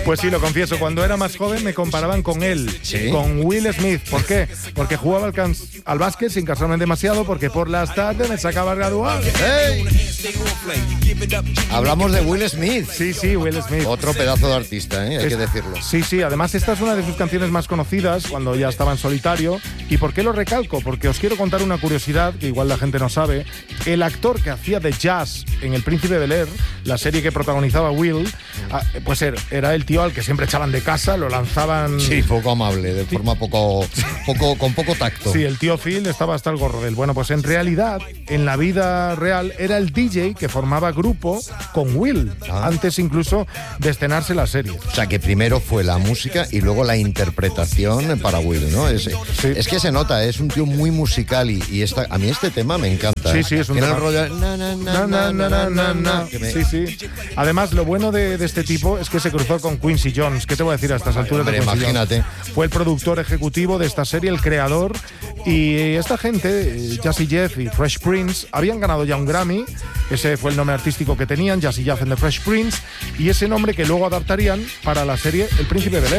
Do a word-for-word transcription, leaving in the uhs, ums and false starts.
Pues sí, lo confieso, cuando era más joven me comparaban con él, ¿Sí? con Will Smith. ¿Por qué? Porque jugaba al, can- al básquet sin cansarme demasiado, porque por las tardes me sacaba el graduado. ¡Hey! Hablamos de Will Smith. Sí, sí, Will Smith. Otro pedazo de artista, ¿eh? Hay Es- que decirlo. Sí, sí, además esta es una de sus canciones más conocidas cuando ya estaba en solitario. ¿Y por qué lo recalco? Porque os quiero contar una curiosidad que igual la gente no sabe. El actor que hacía de Jazz en El Príncipe Bel-Air, la serie que protagonizaba Will, ah, pues era, era el tío al que siempre echaban de casa, lo lanzaban... Sí, poco amable, de forma poco, poco con poco tacto. Sí, el tío Phil estaba hasta el gorro de él. Bueno, pues en realidad, en la vida real, era el D J que formaba grupo con Will, Ah. antes incluso de estrenarse la serie. O sea, que primero fue la música y luego la interpretación para Will, ¿no? Es, Sí. es que se nota, es un tío muy musical y, y esta, a mí este tema me encanta. Sí, ¿eh? sí, es un Tiene tema- el rollo de na, na, Na, na, na, na, na, na. que me- Sí, sí. Además, lo bueno de, de este tipo es que se cruzó con Quincy Jones. ¿Qué te voy a decir a estas alturas hombre, de Quincy imagínate. Jones? Fue el productor ejecutivo de esta serie, el creador. Y esta gente, eh, Jazzy Jeff y Fresh Prince, habían ganado ya un Grammy. Ese fue el nombre artístico que tenían, Jazzy Jeff and the Fresh Prince. Y ese nombre que luego adaptarían para la serie El Príncipe Bel-Air.